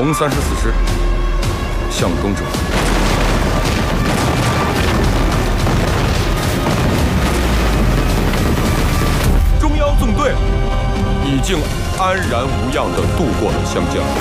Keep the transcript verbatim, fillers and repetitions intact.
同三十四师向东征。中央纵队已经安然无恙地渡过了湘江。